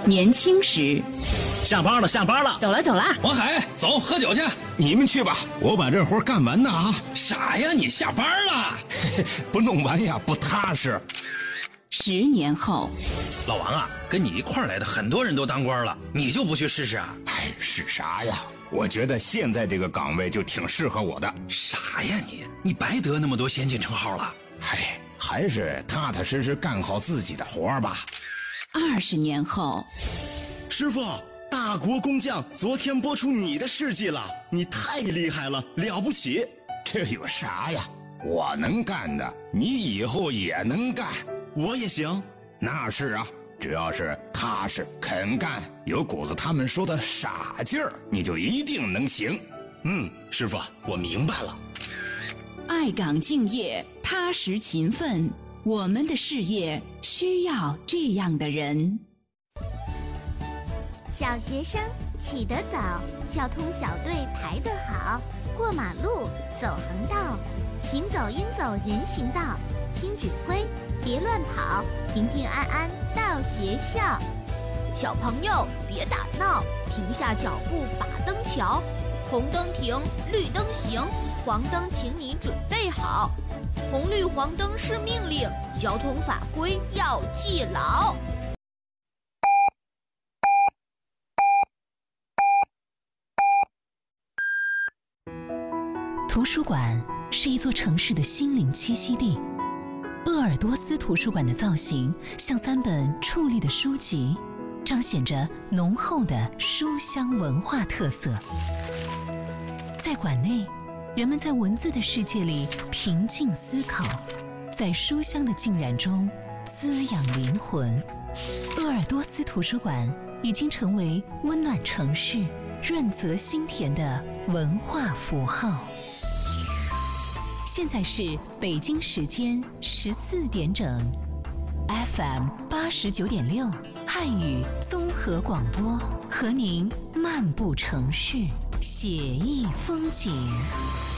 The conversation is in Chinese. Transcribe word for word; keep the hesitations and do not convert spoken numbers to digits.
年轻时。 下班了，下班了， 走了走了。 王海，走，喝酒去。 你们去吧，我把这活干完呢啊！ 傻呀，你下班了， 不弄完呀不踏实。 十年后， 老王啊，跟你一块儿来的很多人都当官了，你就不去试试啊？ 哎，是啥呀？我觉得现在这个岗位就挺适合我的。 傻呀你，你白得那么多先进称号了。 哎，还是踏踏实实干好自己的活吧。 二十年后， 师傅，大国工匠昨天播出你的事迹了，你太厉害了，了不起。 这有啥呀？我能干的，你以后也能干。 我也行。 那是啊，只要是踏实肯干，有股子他们说的傻劲儿，你就一定能行。 嗯，师傅，我明白了。 爱岗敬业，踏实勤奋，我们的事业需要这样的人。 小学生起得早，交通小队排得好，过马路走横道，行走应走人行道，听指挥别乱跑，平平安安到学校。小朋友别打闹，停下脚步把灯瞧，红灯停，绿灯行，黄灯请你准备好，红绿黄灯是命令，交通法规要记牢。 图书馆是一座城市的心灵栖息地。鄂尔多斯图书馆的造型像三本矗立的书籍，彰显着浓厚的书香文化特色。在馆内，人们在文字的世界里平静思考，在书香的浸染中滋养灵魂。鄂尔多斯图书馆已经成为温暖城市、润泽心田的文化符号。现在是北京时间十四点整 ，F M 八十九点六汉语综合广播，和您漫步城市，写意风景。